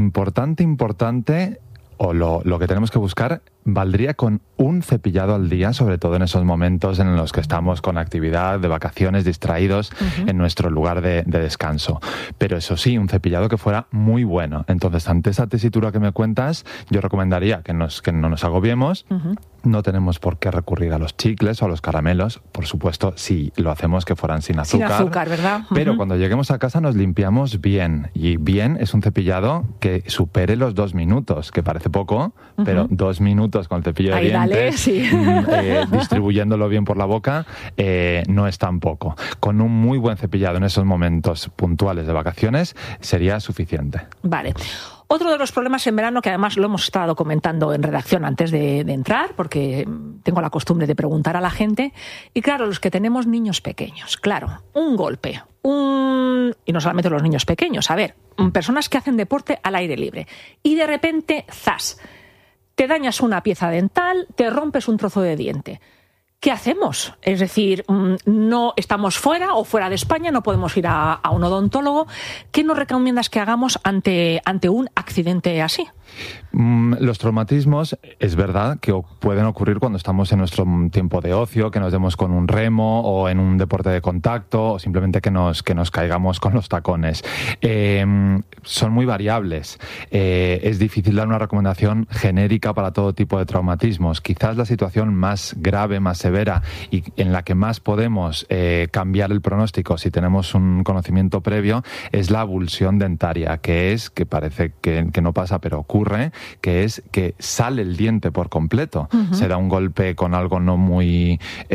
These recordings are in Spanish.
Importante, o lo que tenemos que buscar, valdría con un cepillado al día, sobre todo en esos momentos en los que estamos con actividad, de vacaciones, distraídos en nuestro lugar de descanso. Pero eso sí, un cepillado que fuera muy bueno. Entonces, ante esa tesitura que me cuentas, yo recomendaría que no nos agobiemos. No tenemos por qué recurrir a los chicles o a los caramelos. Por supuesto, si lo hacemos, que fueran sin azúcar. Sin azúcar, ¿verdad? Pero cuando lleguemos a casa nos limpiamos bien. Y bien es un cepillado que supere los 2 minutos, que parece poco, pero 2 minutos con el cepillo de dientes, distribuyéndolo bien por la boca, no es tan poco. Con un muy buen cepillado en esos momentos puntuales de vacaciones sería suficiente. Vale. Otro de los problemas en verano, que además lo hemos estado comentando en redacción antes de entrar, porque tengo la costumbre de preguntar a la gente, y claro, los que tenemos niños pequeños, claro, un golpe, y no solamente los niños pequeños, a ver, personas que hacen deporte al aire libre, y de repente, ¡zas!, te dañas una pieza dental, te rompes un trozo de diente. ¿Qué hacemos? Es decir, no estamos fuera o fuera de España, no podemos ir a un odontólogo. ¿Qué nos recomiendas que hagamos ante un accidente así? Los traumatismos, es verdad que pueden ocurrir cuando estamos en nuestro tiempo de ocio, que nos demos con un remo o en un deporte de contacto o simplemente que nos caigamos con los tacones. Son muy variables. Es difícil dar una recomendación genérica para todo tipo de traumatismos. Quizás la situación más grave, más severa y en la que más podemos cambiar el pronóstico si tenemos un conocimiento previo es la avulsión dentaria, que parece que no pasa pero ocurre, que es que sale el diente por completo. Se da un golpe con algo no muy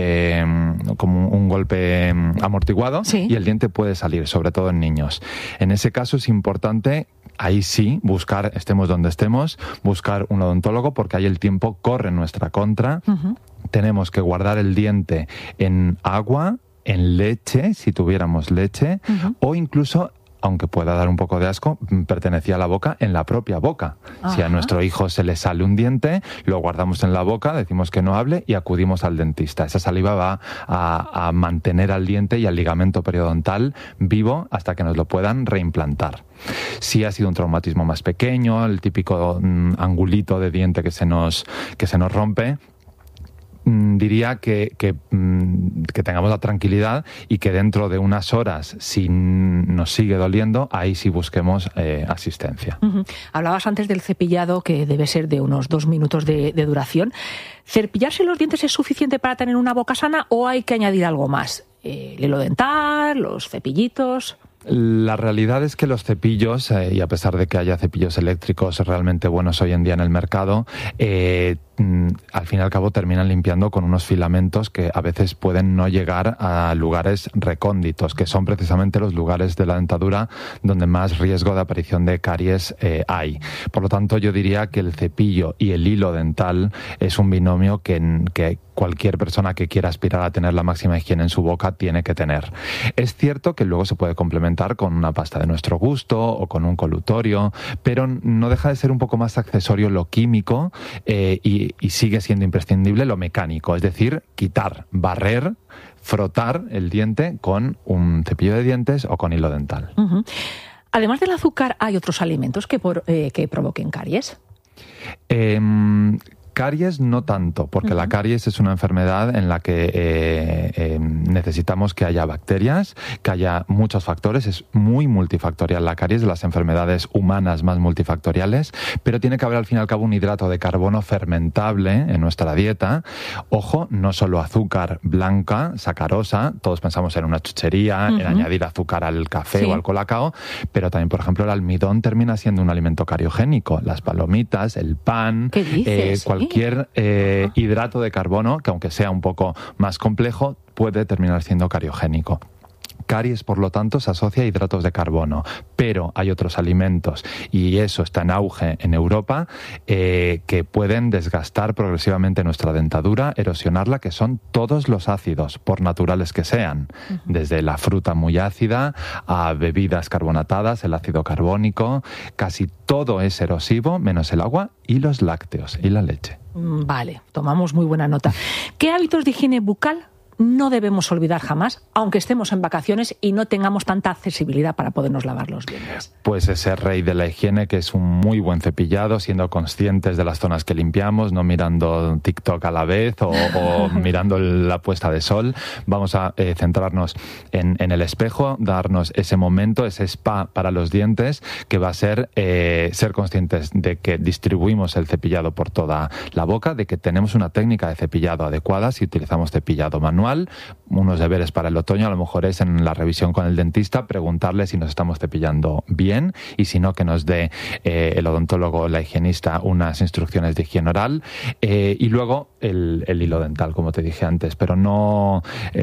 como un golpe amortiguado, y el diente puede salir, sobre todo en niños. En ese caso es importante, ahí sí, buscar, estemos donde estemos, buscar un odontólogo, porque ahí el tiempo corre en nuestra contra. Tenemos que guardar el diente en agua, en leche, si tuviéramos leche, o incluso, aunque pueda dar un poco de asco, pertenecía a la boca, en la propia boca. Si a nuestro hijo se le sale un diente, lo guardamos en la boca, decimos que no hable y acudimos al dentista. Esa saliva va a mantener al diente y al ligamento periodontal vivo hasta que nos lo puedan reimplantar. Si ha sido un traumatismo más pequeño, el típico angulito de diente que se nos rompe, diría que tengamos la tranquilidad y que dentro de unas horas, si nos sigue doliendo, ahí sí busquemos asistencia. Hablabas antes del cepillado, que debe ser de unos 2 minutos de duración. ¿Cepillarse los dientes es suficiente para tener una boca sana o hay que añadir algo más? ¿El hilo dental, los cepillitos? La realidad es que los cepillos, y a pesar de que haya cepillos eléctricos realmente buenos hoy en día en el mercado, al fin y al cabo terminan limpiando con unos filamentos que a veces pueden no llegar a lugares recónditos, que son precisamente los lugares de la dentadura donde más riesgo de aparición de caries hay. Por lo tanto, yo diría que el cepillo y el hilo dental es un binomio que cualquier persona que quiera aspirar a tener la máxima higiene en su boca tiene que tener. Es cierto que luego se puede complementar con una pasta de nuestro gusto o con un colutorio, pero no deja de ser un poco más accesorio lo químico y sigue siendo imprescindible lo mecánico, es decir, quitar, barrer, frotar el diente con un cepillo de dientes o con hilo dental. Además del azúcar, ¿hay otros alimentos que provoquen caries? Caries no tanto, porque la caries es una enfermedad en la que necesitamos que haya bacterias, que haya muchos factores. Es muy multifactorial la caries, de las enfermedades humanas más multifactoriales, pero tiene que haber al fin y al cabo un hidrato de carbono fermentable en nuestra dieta. Ojo, no solo azúcar blanca, sacarosa, todos pensamos en una chuchería, en añadir azúcar al café o al colacao, pero también, por ejemplo, el almidón termina siendo un alimento cariogénico. Las palomitas, el pan, ¿qué dices? Cualquier hidrato de carbono, que aunque sea un poco más complejo, puede terminar siendo cariogénico. Caries, por lo tanto, se asocia a hidratos de carbono, pero hay otros alimentos, y eso está en auge en Europa, que pueden desgastar progresivamente nuestra dentadura, erosionarla, que son todos los ácidos, por naturales que sean, desde la fruta muy ácida a bebidas carbonatadas, el ácido carbónico, casi todo es erosivo, menos el agua y los lácteos y la leche. Vale, tomamos muy buena nota. ¿Qué hábitos de higiene bucal no debemos olvidar jamás, aunque estemos en vacaciones y no tengamos tanta accesibilidad para podernos lavar los dientes? Pues ese rey de la higiene, que es un muy buen cepillado, siendo conscientes de las zonas que limpiamos, no mirando TikTok a la vez o mirando la puesta de sol. Vamos a centrarnos en el espejo, darnos ese momento, ese spa para los dientes, que va a ser conscientes de que distribuimos el cepillado por toda la boca, de que tenemos una técnica de cepillado adecuada si utilizamos cepillado manual. Unos deberes para el otoño a lo mejor es, en la revisión con el dentista, preguntarle si nos estamos cepillando bien, y si no, que nos dé el odontólogo o la higienista unas instrucciones de higiene oral, y luego el hilo dental, como te dije antes. Pero no,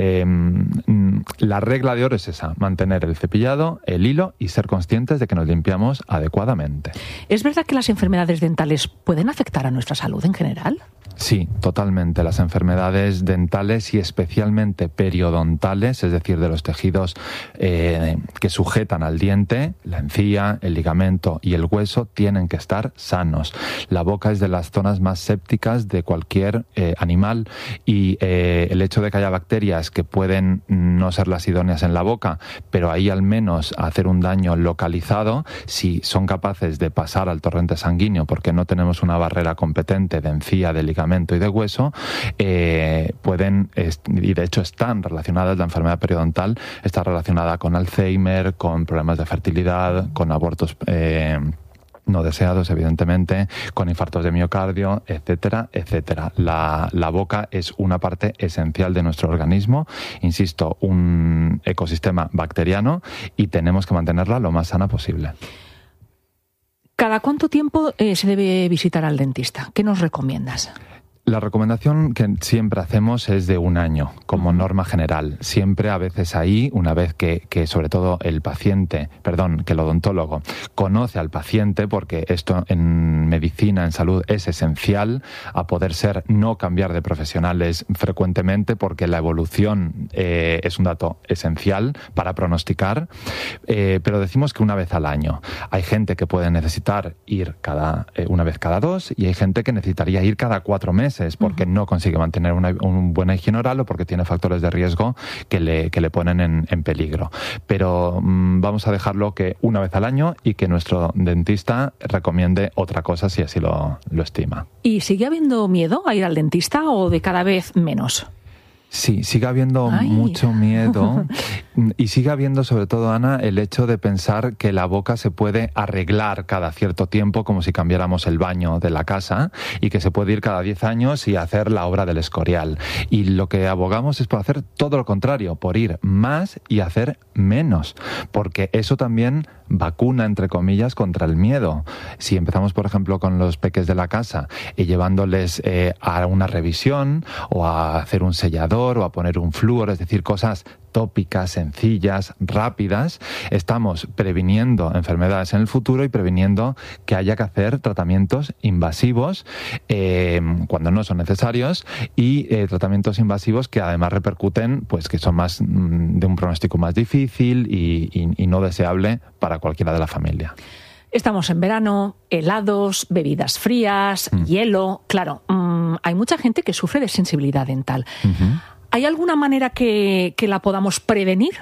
la regla de oro es esa: mantener el cepillado, el hilo, y ser conscientes de que nos limpiamos adecuadamente. ¿Es verdad que las enfermedades dentales pueden afectar a nuestra salud en general? Sí, totalmente. Las enfermedades dentales y especialmente periodontales, es decir, de los tejidos que sujetan al diente, la encía, el ligamento y el hueso, tienen que estar sanos. La boca es de las zonas más sépticas de cualquier animal, y el hecho de que haya bacterias que pueden no ser las idóneas en la boca, pero ahí al menos hacer un daño localizado, si son capaces de pasar al torrente sanguíneo porque no tenemos una barrera competente de encía, de ligamento y de hueso, pueden, y de hecho están relacionadas, la enfermedad periodontal está relacionada con Alzheimer, con problemas de fertilidad, con abortos no deseados, evidentemente, con infartos de miocardio, etcétera, etcétera. La boca es una parte esencial de nuestro organismo, insisto, un ecosistema bacteriano, y tenemos que mantenerla lo más sana posible. ¿Cada cuánto tiempo se debe visitar al dentista? ¿Qué nos recomiendas? La recomendación que siempre hacemos es de 1 año, como norma general. Siempre, a veces ahí, una vez que sobre todo que el odontólogo conoce al paciente, porque esto en medicina, en salud, es esencial, a poder ser no cambiar de profesionales frecuentemente, porque la evolución es un dato esencial para pronosticar, pero decimos que 1 vez al año. Hay gente que puede necesitar ir 1 vez cada 2, y hay gente que necesitaría ir cada 4 meses, porque no consigue mantener una buena higiene oral, o porque tiene factores de riesgo que le ponen en peligro. Pero vamos a dejarlo que 1 vez al año, y que nuestro dentista recomiende otra cosa si así lo estima. ¿Y sigue habiendo miedo a ir al dentista, o de cada vez menos? Sí, sigue habiendo mucho miedo, y sigue habiendo, sobre todo, Ana, el hecho de pensar que la boca se puede arreglar cada cierto tiempo, como si cambiáramos el baño de la casa, y que se puede ir cada 10 años y hacer la obra del Escorial. Y lo que abogamos es por hacer todo lo contrario, por ir más y hacer menos, porque eso también vacuna, entre comillas, contra el miedo. Si empezamos, por ejemplo, con los peques de la casa y llevándoles a una revisión, o a hacer un sellador, o a poner un flúor, es decir, cosas tópicas, sencillas, rápidas, estamos previniendo enfermedades en el futuro y previniendo que haya que hacer tratamientos invasivos cuando no son necesarios, y tratamientos invasivos que además repercuten, pues que son más de un pronóstico más difícil y no deseable para cualquiera de la familia. Estamos en verano, helados, bebidas frías, hielo. Claro, hay mucha gente que sufre de sensibilidad dental. ¿Hay alguna manera que la podamos prevenir?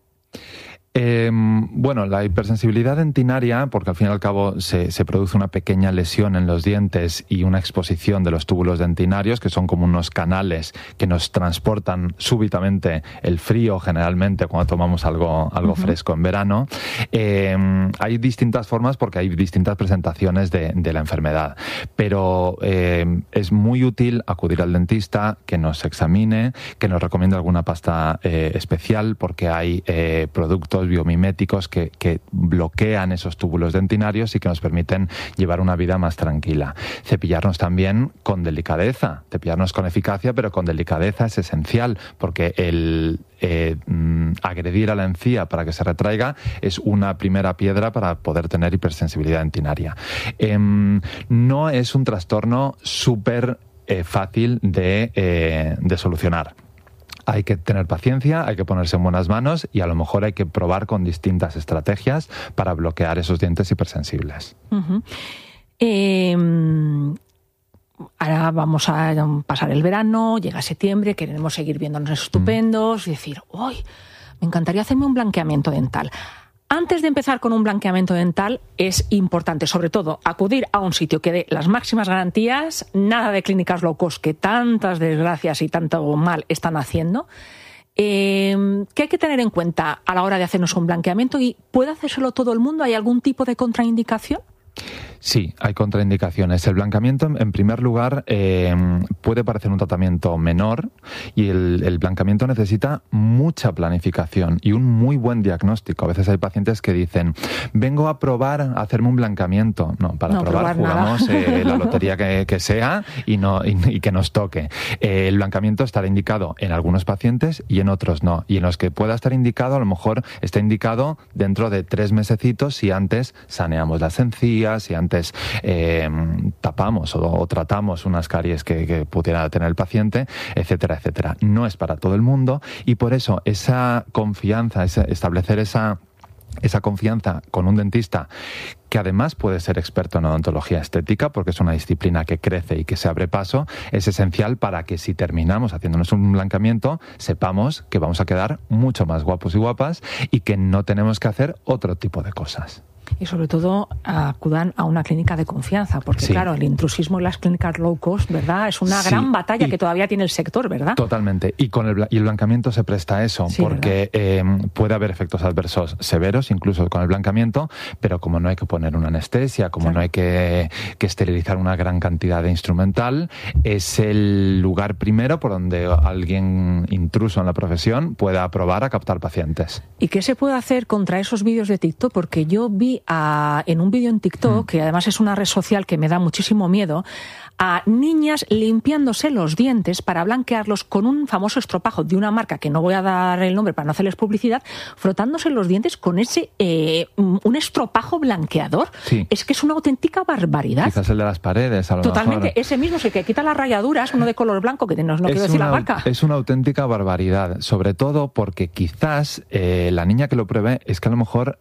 Bueno, la hipersensibilidad dentinaria, porque al fin y al cabo se produce una pequeña lesión en los dientes y una exposición de los túbulos dentinarios, que son como unos canales que nos transportan súbitamente el frío, generalmente cuando tomamos algo fresco en verano. Hay distintas formas, porque hay distintas presentaciones de la enfermedad, pero es muy útil acudir al dentista, que nos examine, que nos recomiende alguna pasta especial, porque hay productos biomiméticos que bloquean esos túbulos dentinarios y que nos permiten llevar una vida más tranquila. Cepillarnos también con delicadeza, cepillarnos con eficacia, pero con delicadeza es esencial, porque el agredir a la encía para que se retraiga es una primera piedra para poder tener hipersensibilidad dentinaria. No es un trastorno súper fácil de solucionar. Hay que tener paciencia, hay que ponerse en buenas manos, y a lo mejor hay que probar con distintas estrategias para bloquear esos dientes hipersensibles. ahora vamos a pasar el verano, llega septiembre, queremos seguir viéndonos estupendos y decir, ¡uy! Me encantaría hacerme un blanqueamiento dental. Antes de empezar con un blanqueamiento dental es importante, sobre todo, acudir a un sitio que dé las máximas garantías, nada de clínicas low cost que tantas desgracias y tanto mal están haciendo. ¿Qué hay que tener en cuenta a la hora de hacernos un blanqueamiento? ¿Y puede hacérselo todo el mundo? ¿Hay algún tipo de contraindicación? Sí, hay contraindicaciones. El blanqueamiento, en primer lugar, puede parecer un tratamiento menor y el blanqueamiento necesita mucha planificación y un muy buen diagnóstico. A veces hay pacientes que dicen, vengo a probar a hacerme un blanqueamiento. No, para probar jugamos la lotería que sea y que nos toque. El blanqueamiento estará indicado en algunos pacientes y en otros no. Y en los que pueda estar indicado, a lo mejor está indicado dentro de 3 mesecitos si antes saneamos las encías, si antes tapamos o tratamos unas caries que pudiera tener el paciente, etcétera, etcétera. No es para todo el mundo y por eso esa confianza, establecer esa confianza con un dentista que además puede ser experto en odontología estética, porque es una disciplina que crece y que se abre paso, es esencial para que si terminamos haciéndonos un blanqueamiento, sepamos que vamos a quedar mucho más guapos y guapas y que no tenemos que hacer otro tipo de cosas. Y sobre todo acudan a una clínica de confianza, porque claro, el intrusismo en las clínicas low cost, ¿verdad? Es una gran batalla que todavía tiene el sector, ¿verdad? Totalmente. Y el blanqueamiento se presta a eso, porque puede haber efectos adversos severos, incluso con el blanqueamiento, pero como no hay que poner una anestesia, como no hay que esterilizar una gran cantidad de instrumental, es el lugar primero por donde alguien intruso en la profesión pueda probar a captar pacientes. ¿Y qué se puede hacer contra esos vídeos de TikTok? Porque yo vi en un vídeo en TikTok, que además es una red social que me da muchísimo miedo, a niñas limpiándose los dientes para blanquearlos con un famoso estropajo de una marca que no voy a dar el nombre para no hacerles publicidad, frotándose los dientes con un estropajo blanqueador. Sí. Es que es una auténtica barbaridad. Quizás el de las paredes, a lo Totalmente, mejor. Ese mismo es el que quita las rayaduras, uno de color blanco, que no quiero decir la marca. Es una auténtica barbaridad, sobre todo porque quizás la niña que lo pruebe es que a lo mejor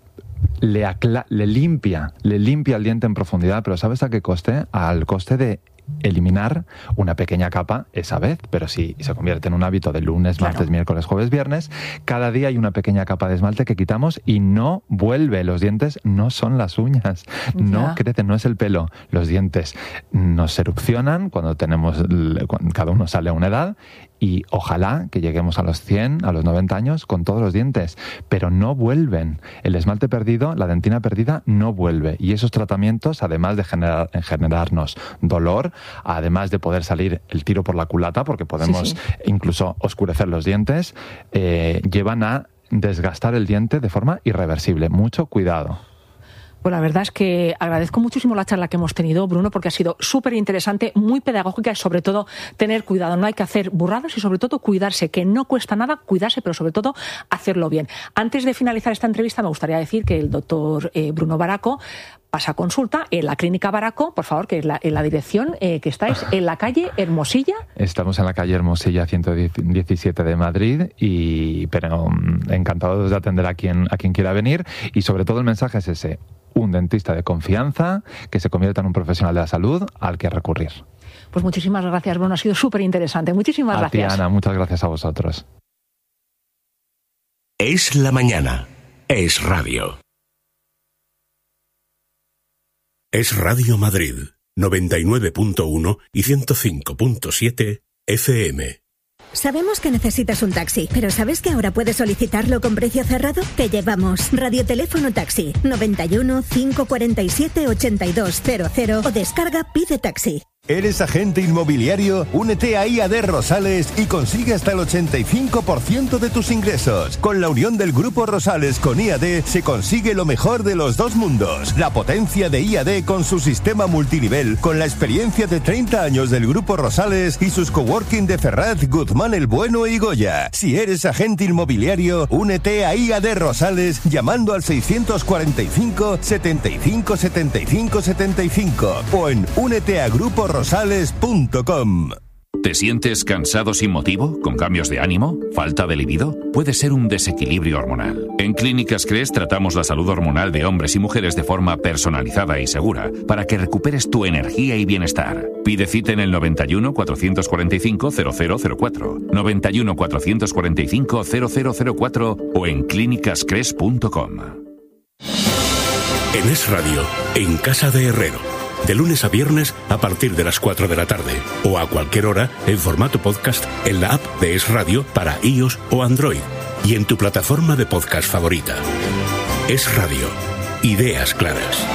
le limpia el diente en profundidad, pero ¿sabes a qué coste? Al coste de eliminar una pequeña capa esa vez, pero si se convierte en un hábito de lunes, martes, miércoles, jueves, viernes, cada día hay una pequeña capa de esmalte que quitamos y no vuelve. Los dientes no son las uñas, no crecen, no es el pelo. Los dientes nos erupcionan cuando cada uno sale a una edad y ojalá que lleguemos a los 100, a los 90 años con todos los dientes, pero no vuelven. El esmalte perdido, la dentina perdida, no vuelve. Y esos tratamientos, además de generarnos dolor, además de poder salir el tiro por la culata, porque podemos incluso oscurecer los dientes, llevan a desgastar el diente de forma irreversible. Mucho cuidado. Pues la verdad es que agradezco muchísimo la charla que hemos tenido, Bruno, porque ha sido súper interesante, muy pedagógica y sobre todo tener cuidado. No hay que hacer burradas y sobre todo cuidarse, que no cuesta nada cuidarse, pero sobre todo hacerlo bien. Antes de finalizar esta entrevista me gustaría decir que el doctor Bruno Baraco pasa consulta en la Clínica Baraco, por favor, que es en la dirección que estáis en la calle Hermosilla. Estamos en la calle Hermosilla 117 de Madrid, pero encantados de atender a quien quiera venir y sobre todo el mensaje es ese: un dentista de confianza que se convierta en un profesional de la salud al que recurrir. Pues muchísimas gracias, Bruno, ha sido súper interesante. Muchísimas gracias. A ti, Ana, muchas gracias a vosotros. Es la mañana, es radio. Es Radio Madrid, 99.1 y 105.7 FM. Sabemos que necesitas un taxi, pero ¿sabes que ahora puedes solicitarlo con precio cerrado? Te llevamos Radioteléfono Taxi, 91 547 8200 o descarga Pide Taxi. ¿Eres agente inmobiliario? Únete a IAD Rosales y consigue hasta el 85% de tus ingresos. Con la unión del Grupo Rosales con IAD se consigue lo mejor de los dos mundos. La potencia de IAD con su sistema multinivel, con la experiencia de 30 años del Grupo Rosales y sus coworking de Ferraz, Guzmán el Bueno y Goya. Si eres agente inmobiliario, únete a IAD Rosales llamando al 645 75 75 75 o en úneteagruporosales.com. ¿Te sientes cansado sin motivo? ¿Con cambios de ánimo? ¿Falta de libido? Puede ser un desequilibrio hormonal. En Clínicas Cres tratamos la salud hormonal de hombres y mujeres de forma personalizada y segura para que recuperes tu energía y bienestar. Pide cita en el 91 445 0004, 91 445 0004 o en clínicascres.com. En Es Radio, en Casa de Herrero. De lunes a viernes a partir de las 4 de la tarde o a cualquier hora en formato podcast en la app de Es Radio para iOS o Android y en tu plataforma de podcast favorita. Es Radio. Ideas claras.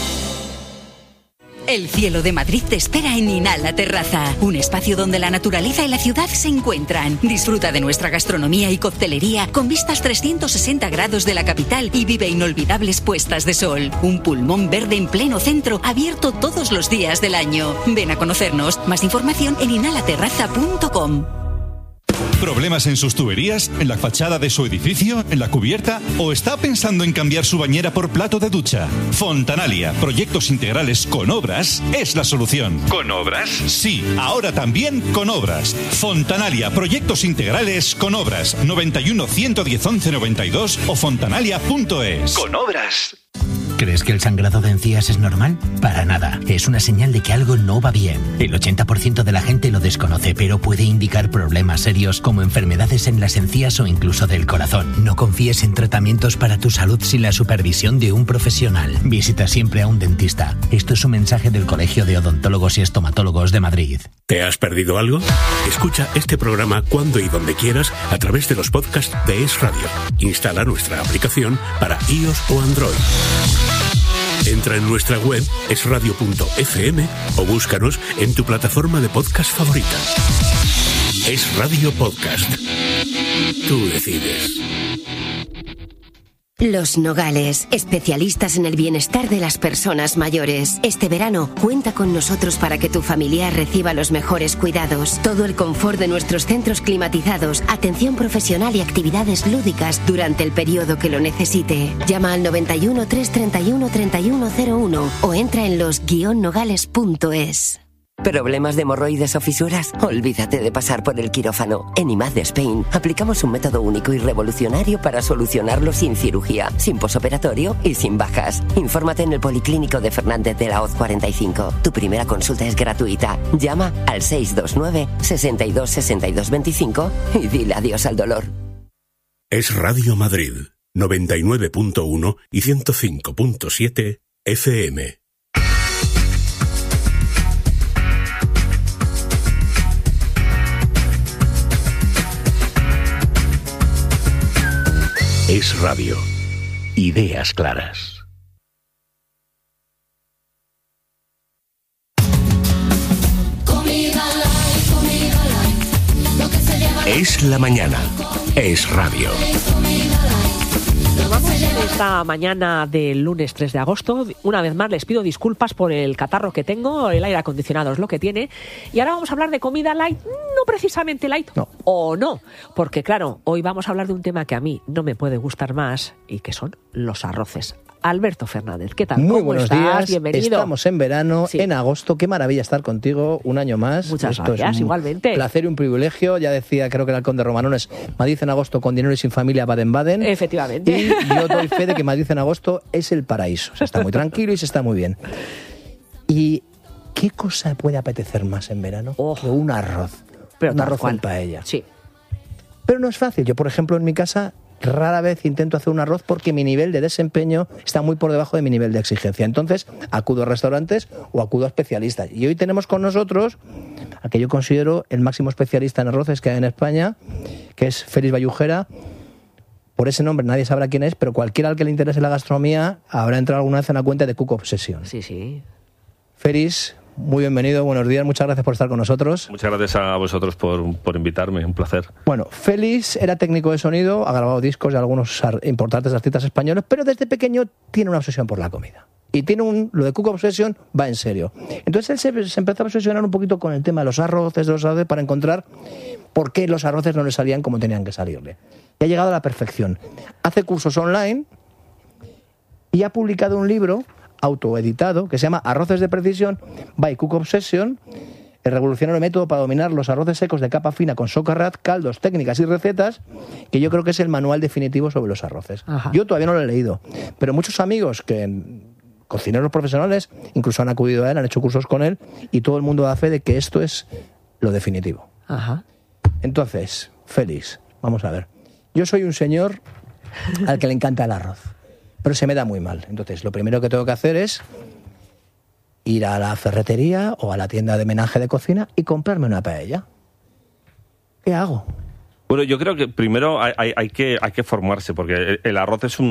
El cielo de Madrid te espera en Inhala Terraza, un espacio donde la naturaleza y la ciudad se encuentran. Disfruta de nuestra gastronomía y coctelería con vistas 360 grados de la capital y vive inolvidables puestas de sol. Un pulmón verde en pleno centro, abierto todos los días del año. Ven a conocernos. Más información en inhalaterraza.com. ¿Problemas en sus tuberías? ¿En la fachada de su edificio? ¿En la cubierta? ¿O está pensando en cambiar su bañera por plato de ducha? Fontanalia, proyectos integrales con obras, es la solución. ¿Con obras? Sí, ahora también con obras. Fontanalia, proyectos integrales con obras. 91 110 11 92 o fontanalia.es. Con obras. ¿Crees que el sangrado de encías es normal? Para nada. Es una señal de que algo no va bien. El 80% de la gente lo desconoce, pero puede indicar problemas serios como enfermedades en las encías o incluso del corazón. No confíes en tratamientos para tu salud sin la supervisión de un profesional. Visita siempre a un dentista. Esto es un mensaje del Colegio de Odontólogos y Estomatólogos de Madrid. ¿Te has perdido algo? Escucha este programa cuando y donde quieras a través de los podcasts de Es Radio. Instala nuestra aplicación para iOS o Android. Entra en nuestra web esradio.fm o búscanos en tu plataforma de podcast favorita. Es Radio Podcast. Tú decides. Los Nogales, especialistas en el bienestar de las personas mayores. Este verano, cuenta con nosotros para que tu familiar reciba los mejores cuidados. Todo el confort de nuestros centros climatizados, atención profesional y actividades lúdicas durante el periodo que lo necesite. Llama al 91 331 3101 o entra en los-nogales.es. ¿Problemas de hemorroides o fisuras? Olvídate de pasar por el quirófano. En IMAD de Spain aplicamos un método único y revolucionario para solucionarlo sin cirugía, sin posoperatorio y sin bajas. Infórmate en el Policlínico de Fernández de la Hoz 45. Tu primera consulta es gratuita. Llama al 629 62 62 25 y dile adiós al dolor. Es Radio Madrid, 99.1 y 105.7 FM. Es Radio. Ideas claras. Es la mañana. Es Radio. Nos vamos en esta mañana del lunes 3 de agosto. Una vez más les pido disculpas por el catarro que tengo. El aire acondicionado es lo que tiene. Y ahora vamos a hablar de comida light. No precisamente light. No. O no. Porque claro, hoy vamos a hablar de un tema que a mí no me puede gustar más y que son los arroces. Alberto Fernández, ¿qué tal? Muy buenos días. Bienvenido. Estamos en verano, sí. En agosto. Qué maravilla estar contigo un año más. Muchas gracias, igualmente. Un placer y un privilegio. Ya decía, creo que era el conde Romanones, Madrid en agosto con dinero y sin familia, Baden-Baden. Efectivamente. Y yo doy fe de que Madrid en agosto es el paraíso. Se está muy tranquilo y se está muy bien. ¿Y qué cosa puede apetecer más en verano que un arroz? Pero un arroz en paella. Sí. Pero no es fácil. Yo, por ejemplo, en mi casa rara vez intento hacer un arroz porque mi nivel de desempeño está muy por debajo de mi nivel de exigencia. Entonces, acudo a restaurantes o acudo a especialistas. Y hoy tenemos con nosotros al que yo considero el máximo especialista en arroces que hay en España, que es Félix Vallujera. Por ese nombre nadie sabrá quién es, pero cualquiera al que le interese la gastronomía habrá entrado alguna vez en la cuenta de Cook Obsession. Sí, sí. Félix, muy bienvenido, buenos días, muchas gracias por estar con nosotros. Muchas gracias a vosotros por invitarme, un placer. Bueno, Félix era técnico de sonido, ha grabado discos de algunos importantes artistas españoles, pero desde pequeño tiene una obsesión por la comida. Y tiene lo de Cook Obsession va en serio. Entonces él se empezó a obsesionar un poquito con el tema de los arroces, para encontrar por qué los arroces no le salían como tenían que salirle. Y ha llegado a la perfección. Hace cursos online y ha publicado un libro autoeditado que se llama Arroces de Precisión by Cook Obsession, el revolucionario método para dominar los arroces secos de capa fina con Socarrat, caldos, técnicas y recetas, que yo creo que es el manual definitivo sobre los arroces. Ajá. Yo todavía no lo he leído, pero muchos amigos cocineros profesionales, incluso han acudido a él, han hecho cursos con él, y todo el mundo da fe de que esto es lo definitivo. Ajá. Entonces, Félix, vamos a ver. Yo soy un señor al que le encanta el arroz, pero se me da muy mal. Entonces, lo primero que tengo que hacer es ir a la ferretería o a la tienda de menaje de cocina y comprarme una paella. ¿Qué hago? Bueno, yo creo que primero hay que formarse, porque el arroz es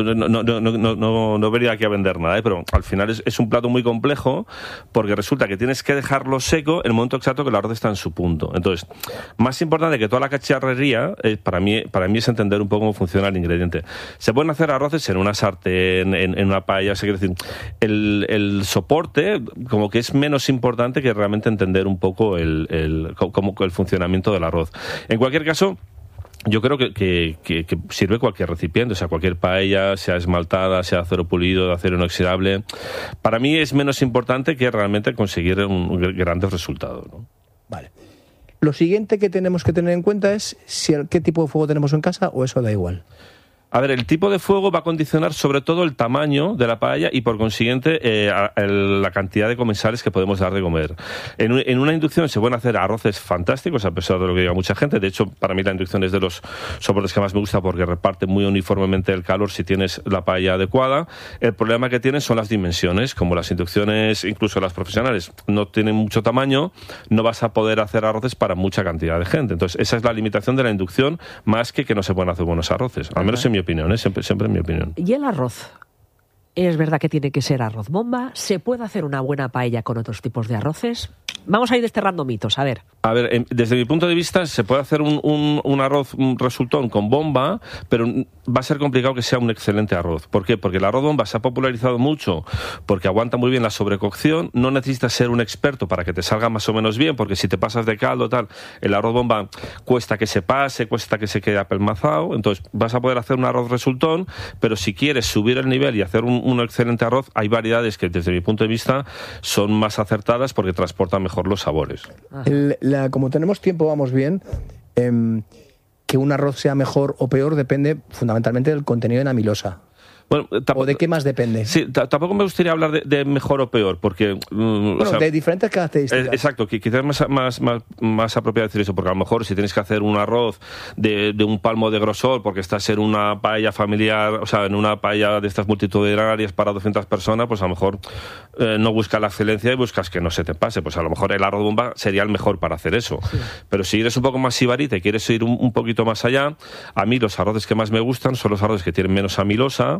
no venía aquí a vender nada, pero al final es un plato muy complejo, porque resulta que tienes que dejarlo seco en el momento exacto que el arroz está en su punto. Entonces, más importante que toda la cacharrería, para mí es entender un poco cómo funciona el ingrediente. Se pueden hacer arroces en una sartén, en una paella, quiere decir, el soporte como que es menos importante que realmente entender un poco el funcionamiento del arroz. En cualquier caso, yo creo que sirve cualquier recipiente, o sea, cualquier paella, sea esmaltada, sea acero pulido, de acero inoxidable. Para mí es menos importante que realmente conseguir grandes resultados, ¿no? Vale. Lo siguiente que tenemos que tener en cuenta es qué tipo de fuego tenemos en casa, o eso da igual. A ver, el tipo de fuego va a condicionar sobre todo el tamaño de la paella y, por consiguiente, la cantidad de comensales que podemos dar de comer. En una inducción se pueden hacer arroces fantásticos, a pesar de lo que diga mucha gente. De hecho, para mí la inducción es de los soportes que más me gusta, porque reparte muy uniformemente el calor si tienes la paella adecuada. El problema que tienen son las dimensiones. Como las inducciones, incluso las profesionales, no tienen mucho tamaño, no vas a poder hacer arroces para mucha cantidad de gente. Entonces, esa es la limitación de la inducción, más que no se pueden hacer buenos arroces. Al menos en mi opinión, siempre en mi opinión. ¿Y el arroz? ¿Es verdad que tiene que ser arroz bomba? ¿Se puede hacer una buena paella con otros tipos de arroces? Vamos a ir desterrando mitos, a ver. A ver, desde mi punto de vista se puede hacer un arroz resultón con bomba, pero va a ser complicado que sea un excelente arroz. ¿Por qué? Porque el arroz bomba se ha popularizado mucho, porque aguanta muy bien la sobrecocción, no necesitas ser un experto para que te salga más o menos bien, porque si te pasas de caldo tal, el arroz bomba cuesta que se pase, cuesta que se quede apelmazado, entonces vas a poder hacer un arroz resultón, pero si quieres subir el nivel y hacer un excelente arroz, hay variedades que desde mi punto de vista son más acertadas porque transportan mejor los sabores. Como tenemos tiempo, vamos bien. Que un arroz sea mejor o peor depende fundamentalmente del contenido de amilosa. Bueno, ¿O de qué más depende? Sí, tampoco me gustaría hablar de mejor o peor, porque... de diferentes características. Exacto, quizás más apropiado decir eso, porque a lo mejor si tienes que hacer un arroz de un palmo de grosor, porque estás en una paella familiar, o sea, en una paella de estas multitudinarias para 200 personas, pues a lo mejor no buscas la excelencia y buscas que no se te pase. Pues a lo mejor el arroz bomba sería el mejor para hacer eso. Sí. Pero si eres un poco más sibarita y quieres ir un poquito más allá, a mí los arroces que más me gustan son los arroces que tienen menos amilosa,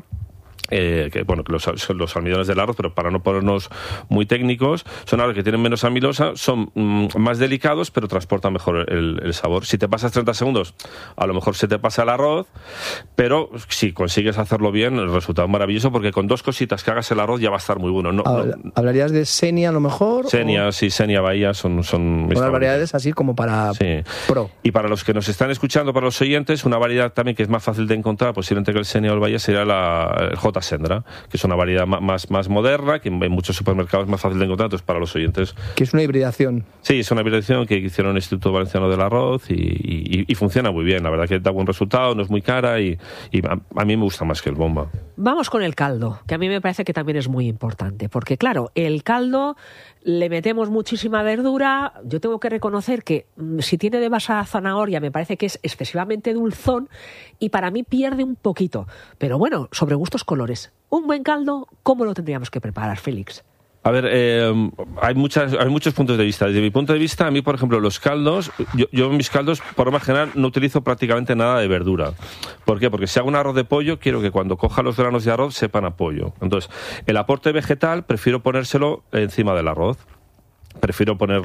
los almidones del arroz, pero para no ponernos muy técnicos, son arroz que tienen menos amilosa, son más delicados, pero transportan mejor el sabor. Si te pasas 30 segundos, a lo mejor se te pasa el arroz, pero si consigues hacerlo bien, el resultado es maravilloso, porque con 2 cositas que hagas el arroz ya va a estar muy bueno. ¿Hablarías de Senia a lo mejor? Senia, sí, Senia Bahía son mis variedades así como para pro. Y para los que nos están escuchando, para los oyentes, una variedad también que es más fácil de encontrar, posiblemente que el Senia o el Bahía, sería el J. Sendra, que es una variedad más moderna, que en muchos supermercados es más fácil de encontrar. Entonces, para los oyentes... Que es una hibridación. Sí, es una hibridación que hicieron el Instituto Valenciano del Arroz y funciona muy bien. La verdad que da buen resultado, no es muy cara y a mí me gusta más que el bomba. Vamos con el caldo, que a mí me parece que también es muy importante, porque claro, el caldo le metemos muchísima verdura. Yo tengo que reconocer que si tiene de base zanahoria me parece que es excesivamente dulzón y para mí pierde un poquito. Pero bueno, sobre gustos colores. Un buen caldo, ¿cómo lo tendríamos que preparar, Félix? A ver, hay muchos puntos de vista. Desde mi punto de vista, a mí, por ejemplo, los caldos, yo en mis caldos, por lo general, no utilizo prácticamente nada de verdura. ¿Por qué? Porque si hago un arroz de pollo, quiero que cuando coja los granos de arroz sepan a pollo. Entonces, el aporte vegetal prefiero ponérselo encima del arroz. Prefiero poner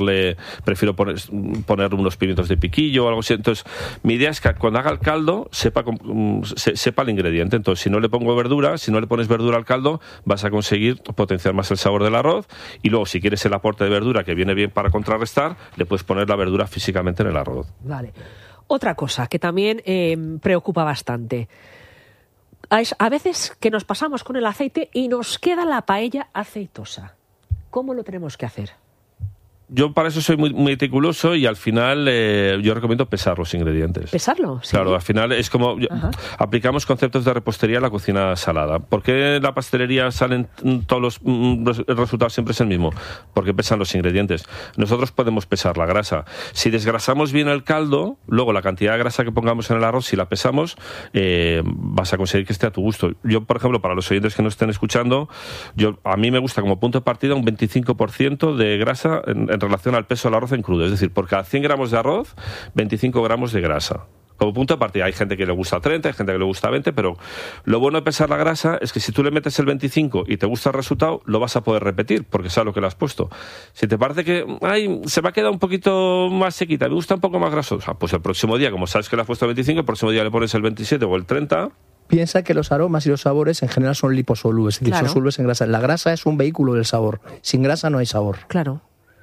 unos pimientos de piquillo o algo así. Entonces, mi idea es que cuando haga el caldo sepa el ingrediente. Entonces, si no le pongo verdura, si no le pones verdura al caldo, vas a conseguir potenciar más el sabor del arroz. Y luego, si quieres el aporte de verdura que viene bien para contrarrestar, le puedes poner la verdura físicamente en el arroz. Vale. Otra cosa que también preocupa bastante. A veces que nos pasamos con el aceite y nos queda la paella aceitosa. ¿Cómo lo tenemos que hacer? Yo para eso soy muy meticuloso y al final yo recomiendo pesar los ingredientes. ¿Pesarlo? Sí. Claro, al final es como aplicamos conceptos de repostería a la cocina salada. ¿Por qué en la pastelería salen todos el resultado siempre es el mismo? Porque pesan los ingredientes. Nosotros podemos pesar la grasa. Si desgrasamos bien el caldo, luego la cantidad de grasa que pongamos en el arroz, si la pesamos, vas a conseguir que esté a tu gusto. Yo, por ejemplo, para los oyentes que nos estén escuchando, a mí me gusta como punto de partida un 25% de grasa en relación al peso del arroz en crudo. Es decir, por cada 100 gramos de arroz, 25 gramos de grasa. Como punto de partida, hay gente que le gusta 30, hay gente que le gusta 20, pero lo bueno de pesar la grasa es que si tú le metes el 25 y te gusta el resultado, lo vas a poder repetir, porque sabes lo que le has puesto. Si te parece que se me ha quedado un poquito más sequita, me gusta un poco más grasosa, pues el próximo día, como sabes que le has puesto el 25, el próximo día le pones el 27 o el 30... Piensa que los aromas y los sabores en general son liposolubles, es decir, son solubles en grasa. La grasa es un vehículo del sabor. Sin grasa no hay sabor. Claro.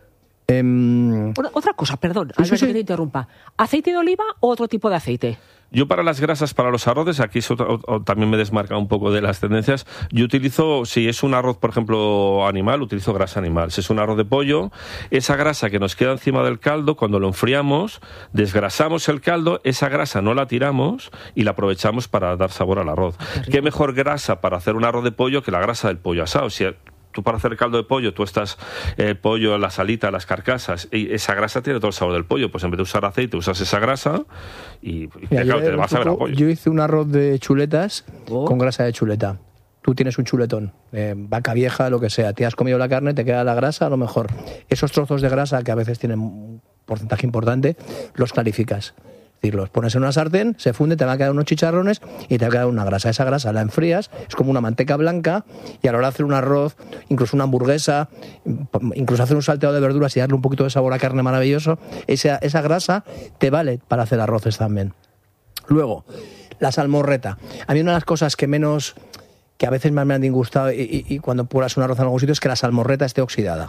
Otra cosa, perdón, Alberto, que te interrumpa. ¿Aceite de oliva o otro tipo de aceite? Yo para las grasas, para los arroces, aquí también me desmarca un poco de las tendencias. Yo utilizo, si es un arroz, por ejemplo, animal, utilizo grasa animal. Si es un arroz de pollo, esa grasa que nos queda encima del caldo, cuando lo enfriamos, desgrasamos el caldo, esa grasa no la tiramos y la aprovechamos para dar sabor al arroz. ¿Qué mejor grasa para hacer un arroz de pollo que la grasa del pollo asado? Si tú para hacer caldo de pollo, tú estás el pollo, la salita, las carcasas, y esa grasa tiene todo el sabor del pollo. Pues en vez de usar aceite, usas esa grasa y claro, te vas a ver a pollo. Yo hice un arroz de chuletas con grasa de chuleta. Tú tienes un chuletón, vaca vieja, lo que sea. Te has comido la carne, te queda la grasa, a lo mejor. Esos trozos de grasa, que a veces tienen un porcentaje importante, los clarificas. Es decir, los pones en una sartén, se funde, te van a quedar unos chicharrones y te va a quedar una grasa. Esa grasa la enfrías, es como una manteca blanca, y a la hora de hacer un arroz, incluso una hamburguesa, incluso hacer un salteado de verduras y darle un poquito de sabor a carne maravilloso, esa grasa te vale para hacer arroces también. Luego, la salmorreta. A mí una de las cosas que a veces más me han disgustado y cuando puras un arroz en algún sitio es que la salmorreta esté oxidada.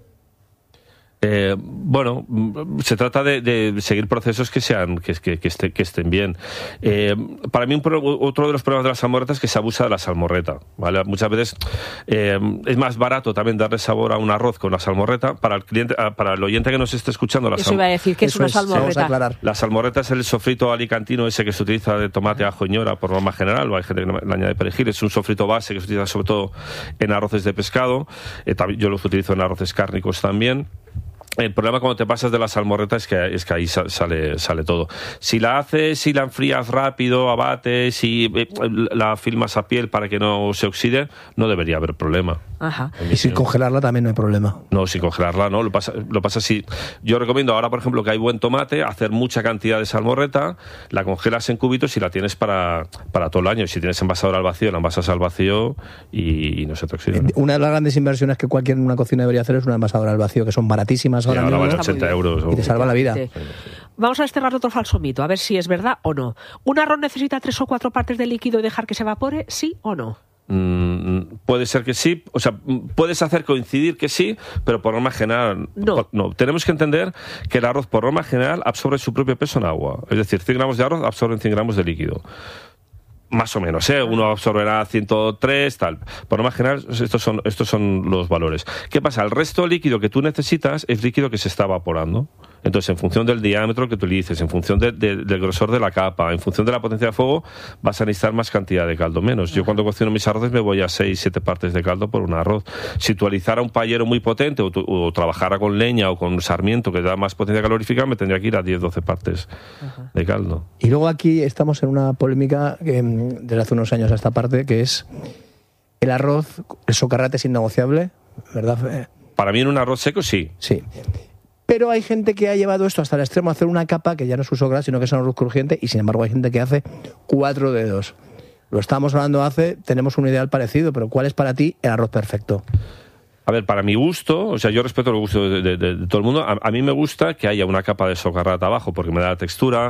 Bueno, se trata de seguir procesos que estén bien. Para mí otro de los problemas de la salmorreta es que se abusa de la salmorreta, ¿vale? Muchas veces es más barato también darle sabor a un arroz con la salmorreta. Para el cliente, para el oyente que nos esté escuchando, eso iba a decir, que es una salmorreta. La salmorreta es el sofrito alicantino ese que se utiliza de tomate, ajo y ñora por norma general, o hay gente que le añade perejil. Es un sofrito base que se utiliza sobre todo en arroces de pescado. Yo los utilizo en arroces cárnicos también. El problema cuando te pasas de la salmorreta es que ahí sale todo. Si la enfrías rápido, abates, si la filmas a piel para que no se oxide, no debería haber problema. Ajá. Y sin congelarla también no hay problema. No, sin congelarla no. Lo pasa si yo recomiendo ahora, por ejemplo, que hay buen tomate, hacer mucha cantidad de salmorreta, la congelas en cubitos y la tienes para todo el año. Si tienes envasador al vacío, la envasas al vacío y no se te oxida. Una de las grandes inversiones que una cocina debería hacer es una envasadora al vacío, que son baratísimas ahora mismo. Vale 80 euros. Y te salva la vida. Vamos a desterrar otro falso mito, a ver si es verdad o no. ¿Un arroz necesita 3 o 4 partes de líquido y dejar que se evapore, sí o no? Puede ser que sí, o sea, puedes hacer coincidir que sí, pero por norma general no. Tenemos que entender que el arroz por norma general absorbe su propio peso en agua. Es decir, 100 gramos de arroz absorben 100 gramos de líquido. Más o menos, uno absorberá 103, tal. Por norma general, estos son los valores. ¿Qué pasa? El resto líquido que tú necesitas es líquido que se está evaporando. Entonces, en función del diámetro que utilices, en función del grosor de la capa, en función de la potencia de fuego, vas a necesitar más cantidad de caldo, menos. Yo cuando cocino mis arroces me voy a 6-7 partes de caldo por un arroz. Si utilizara un paellero muy potente o trabajara con leña o con sarmiento que da más potencia calorífica, me tendría que ir a 10-12 partes de caldo. Y luego aquí estamos en una polémica desde hace unos años a esta parte, que es el arroz, el socarrate es innegociable, ¿verdad? Para mí en un arroz seco sí. Sí. Pero hay gente que ha llevado esto hasta el extremo, hacer una capa que ya no es un socarrate, sino que es un arroz crujiente, y sin embargo hay gente que hace 4 dedos. Lo estábamos hablando tenemos un ideal parecido, pero ¿cuál es para ti el arroz perfecto? A ver, para mi gusto, o sea, yo respeto el gusto de todo el mundo, a mí me gusta que haya una capa de socarrata abajo, porque me da la textura,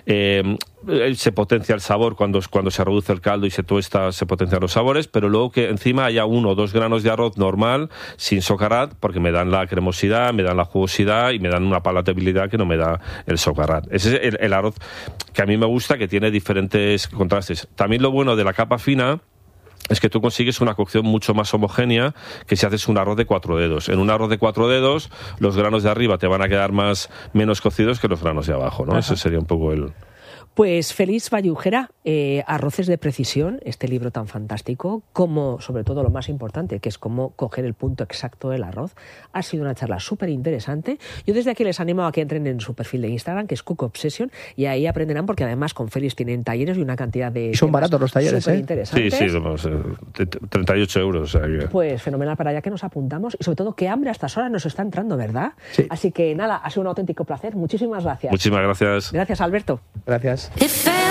se potencia el sabor cuando se reduce el caldo y se tuesta, se potencian los sabores, pero luego que encima haya 1 o 2 granos de arroz normal, sin socarrat, porque me dan la cremosidad, me dan la jugosidad y me dan una palatabilidad que no me da el socarrat. Ese es el arroz que a mí me gusta, que tiene diferentes contrastes. También lo bueno de la capa fina es que tú consigues una cocción mucho más homogénea que si haces un arroz de 4 dedos. En un arroz de 4 dedos, los granos de arriba te van a quedar menos cocidos que los granos de abajo, ¿no? Ese sería un poco el... Pues Félix Vallujera, Arroces de Precisión, este libro tan fantástico, como sobre todo lo más importante, que es cómo coger el punto exacto del arroz. Ha sido una charla súper interesante. Yo desde aquí les animo a que entren en su perfil de Instagram, que es Cook Obsession, y ahí aprenderán, porque además con Félix tienen talleres y una cantidad de... Y son baratos los talleres, súper interesantes. Sí, 38 euros. O sea que... Pues fenomenal, para allá que nos apuntamos, y sobre todo qué hambre a estas horas nos está entrando, ¿verdad? Sí. Así que nada, ha sido un auténtico placer. Muchísimas gracias. Muchísimas gracias. Gracias, Alberto. Gracias.